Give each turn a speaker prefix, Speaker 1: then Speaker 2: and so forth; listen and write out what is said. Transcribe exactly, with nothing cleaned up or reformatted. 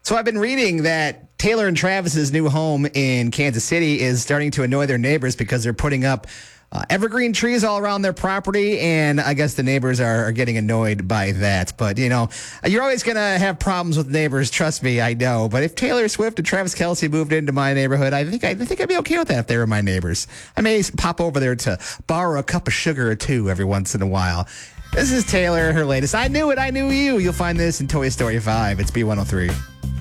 Speaker 1: So I've been reading that Taylor and Travis's new home in Kansas City is starting to annoy their neighbors because they're putting up uh, evergreen trees all around their property, and I guess the neighbors are, are getting annoyed by that. But, you know, you're always going to have problems with neighbors, trust me, I know. But if Taylor Swift and Travis Kelce moved into my neighborhood, I think, I think I'd be okay with that if they were my neighbors. I may pop over there to borrow a cup of sugar or two every once in a while. This is Taylor, her latest I Knew It, I Knew You. You'll find this in Toy Story five. It's B one oh three.